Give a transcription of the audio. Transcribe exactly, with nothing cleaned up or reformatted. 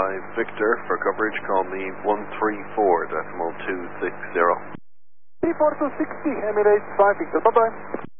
five Victor. For coverage, call me one three four decimal two six zero. T four two sixty, Emirates five Victor, bye-bye.